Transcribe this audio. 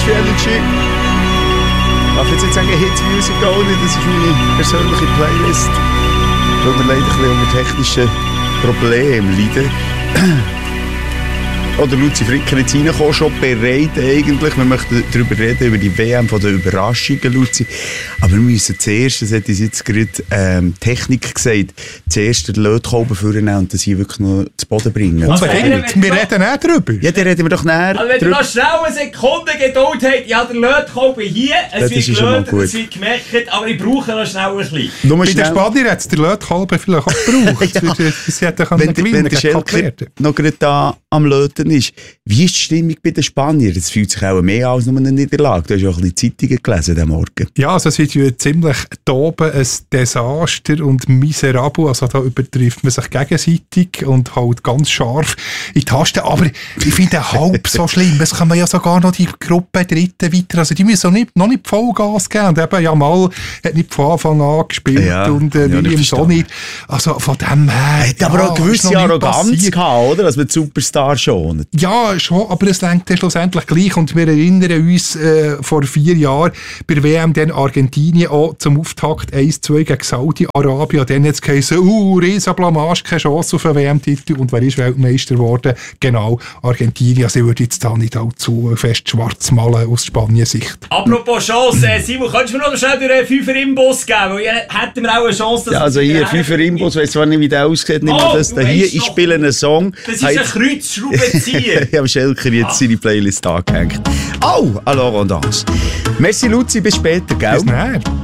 für Energy. Ich darf jetzt nicht sagen Hit Music Only, das ist meine persönliche Playlist. Weil wir leider ein bisschen unter technischen Problemen leiden. Oder Luzi Fricken jetzt reinkommen, schon bereit eigentlich. Wir möchten darüber reden, über die WM von den Überraschungen, Luzi. Aber wir müssen zuerst, das hat uns jetzt gerade Technik gesagt, zuerst den Lötkolben vornehmen und das hier wirklich noch zu Boden bringen. Unbedingt. Wir reden auch drüber. Ja, dann reden wir doch näher. Also wenn ihr noch schnell eine Sekunde Geduld habt, ja, der Lötkolben hier, es wird gelötet, es wird gemerkt, aber ich brauche noch schnell ein bisschen. Bei den Spaniern hat es der Lötkolben vielleicht auch gebraucht. Ja. Sie hätten gewinnen, wenn der Schelker noch gerade da am Löten ist. Wie ist die Stimmung bei den Spaniern? Das fühlt sich auch mehr als nur eine Niederlage. Du hast ja auch ein bisschen Zeitungen gelesen heute Morgen. Ja, also es wird ja ziemlich toben, ein Desaster und miserabel. Also da übertrifft man sich gegenseitig und halt ganz scharf in die Tasten. Aber ich finde halb so schlimm. Es kann man ja sogar noch die Gruppe Dritten weiter. Also die müssen noch nicht Vollgas geben. Und eben Jamal hat nicht von Anfang an gespielt und Williams auch nicht. Also von dem her... Hat aber auch eine gewisse Arroganz gehabt, oder? Dass man die Superstar schont. Ja, schon, aber es lenkt dann schlussendlich gleich. Und wir erinnern uns vor 4 Jahren bei der WM dann Argentinien auch zum Auftakt 1-2 gegen Saudi-Arabien. Dann hat es geheißen, riesen Blamage, keine Chance auf einen WM-Titel. Und wer ist Weltmeister geworden? Genau, Argentinien. Also ich würde jetzt da nicht allzu fest schwarz malen aus Spanien-Sicht. Apropos Chance, Simon, könntest du mir noch schnell durch einen 5er-Imbus geben? Weil hätten wir auch eine Chance, dass... Ja, also hier, 5er-Imbus, weiss zwar nicht, wie der aussieht. Hier, ich spiele einen Song. Das ist ein Kreuzschraubenzieher. Ich habe Schelker jetzt seine Playlist angehängt. Oh, alors on danse. Merci Luzi, bis später, gell? Bis nachher.